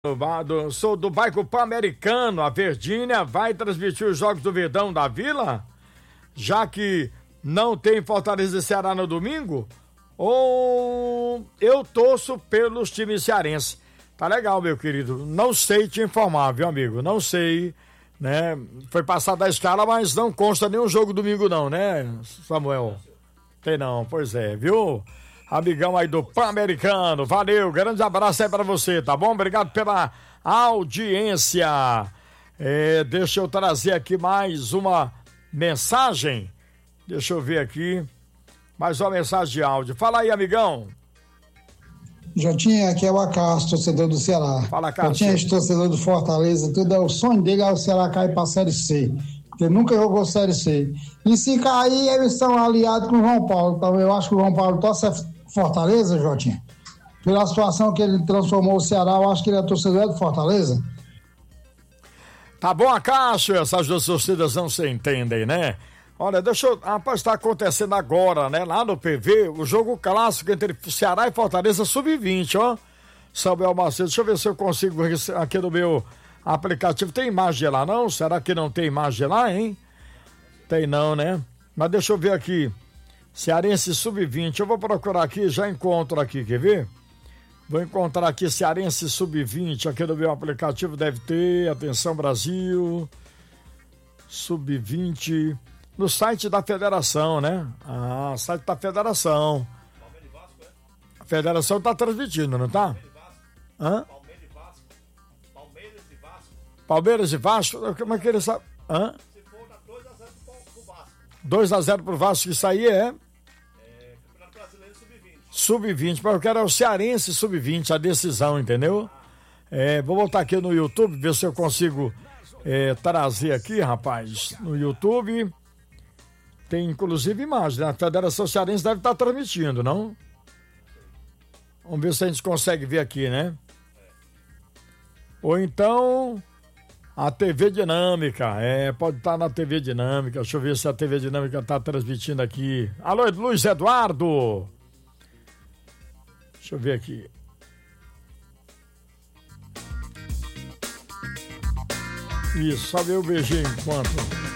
Sou do bairro Pan-Americano. A Verdinha vai transmitir os Jogos do Verdão da Vila, já que não tem Fortaleza e Ceará no domingo? Ou eu torço pelos times cearenses? Tá legal, meu querido. Não sei te informar, viu, amigo? Não sei, né? Foi passada a escala, mas não consta nenhum jogo domingo não, né, Samuel? Tem não, pois é, viu? Amigão aí do Pan-Americano, valeu, grande abraço aí pra você, tá bom? Obrigado pela audiência. Deixa eu trazer aqui mais uma mensagem. Deixa eu ver aqui, mais uma mensagem de áudio. Fala aí, amigão. Jotinha, aqui é o Acácio, torcedor do Ceará. Fala, Acácio. Jotinha, torcedor do Fortaleza, tudo é o sonho dele, é o Ceará cair pra Série C. Porque nunca jogou Série C. E se cair, eles são aliados com o João Paulo. Então eu acho que o João Paulo torce Fortaleza, Jotinha. Pela situação que ele transformou o Ceará, eu acho que ele é torcedor do Fortaleza. Tá bom, Acácio, essas duas torcidas não se entendem, né? Olha, rapaz, está acontecendo agora, né? Lá no PV, o jogo clássico entre Ceará e Fortaleza Sub-20, ó. Samuel Macedo, deixa eu ver se eu consigo aqui no meu aplicativo. Tem imagem lá, não? Será que não tem imagem lá, hein? Tem não, né? Mas deixa eu ver aqui. Cearense Sub-20, eu vou procurar aqui, já encontro aqui, quer ver? Vou encontrar aqui Cearense Sub-20, aqui no meu aplicativo deve ter, atenção Brasil, Sub-20, no site da federação, né? Ah, site da federação. Palmeiras e Vasco, é? A federação tá transmitindo, não tá? Hã? Palmeiras e Vasco. Palmeiras e Vasco. Palmeiras e Vasco, como é que ele sabe? Hã? Se for, dá 2-0 pro Vasco. 2-0 pro Vasco, isso aí Campeonato Brasileiro Sub-20. Sub-20, mas eu quero é o Cearense Sub-20, a decisão, entendeu? Vou botar aqui no YouTube, ver se eu consigo trazer aqui, rapaz, no YouTube. Tem inclusive imagem, né? A Federação Cearense deve estar transmitindo, não? Vamos ver se a gente consegue ver aqui, né? Ou então a TV Dinâmica, pode estar na TV Dinâmica. Deixa eu ver se a TV Dinâmica está transmitindo aqui. Alô, Luiz Eduardo! Deixa eu ver aqui. Isso, só ver o beijinho enquanto.